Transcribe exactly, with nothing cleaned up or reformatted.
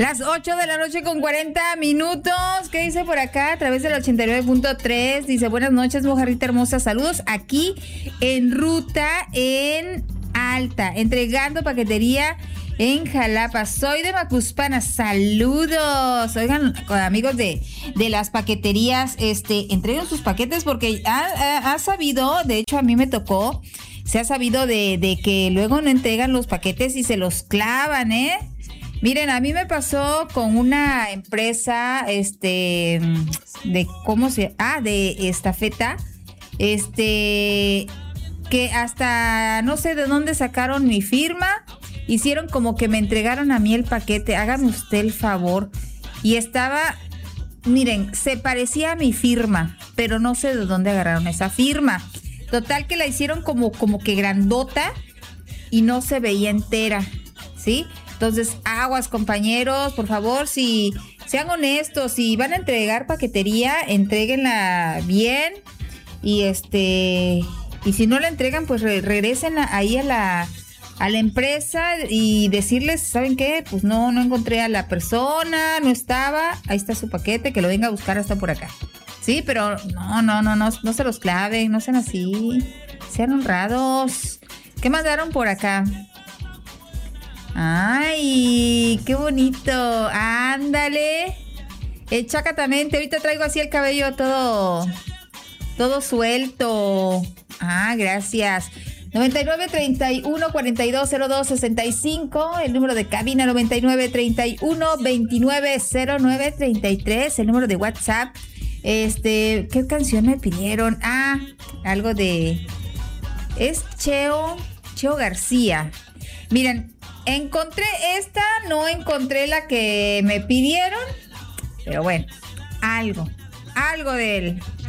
Las ocho de la noche con cuarenta minutos. ¿Qué dice por acá? A través del ochenta y nueve punto tres. Dice, buenas noches, mojarrita hermosa. Saludos aquí en ruta en Alta, entregando paquetería en Jalapa. Soy de Macuspana. Saludos. Oigan, amigos de, de las paqueterías, este, entreguen sus paquetes porque ha, ha, ha sabido, de hecho a mí me tocó, se ha sabido de, de que luego no entregan los paquetes y se los clavan, ¿eh? Miren, a mí me pasó con una empresa, este, de, ¿cómo se? Ah, de estafeta, este, que hasta no sé de dónde sacaron mi firma, hicieron como que me entregaron a mí el paquete, hágame usted el favor, y estaba, miren, se parecía a mi firma, pero no sé de dónde agarraron esa firma. Total que la hicieron como, como que grandota y no se veía entera, ¿sí? Entonces, aguas, compañeros, por favor, si sean honestos, si van a entregar paquetería, entréguenla bien y este y si no la entregan, pues re- regresen a, ahí a la a la empresa y decirles, ¿saben qué? Pues no, no encontré a la persona, no estaba, ahí está su paquete, que lo venga a buscar hasta por acá. Sí, pero no, no, no, no, no se los claven, no sean así, sean honrados. ¿Qué mandaron por acá? Ay, qué bonito. Ándale. El chacatamente. Ahorita traigo así el cabello todo, todo suelto. Ah, gracias. noventa y nueve, treinta y uno, cuarenta y dos, cero dos, sesenta y cinco. El número de cabina noventa y nueve, treinta y uno, veintinueve, cero nueve, treinta y tres. El número de WhatsApp. Este, ¿qué canción me pidieron? Ah, algo de... Es Cheo, Cheo García. Miren, encontré esta, no encontré la que me pidieron, pero bueno, algo, algo de él.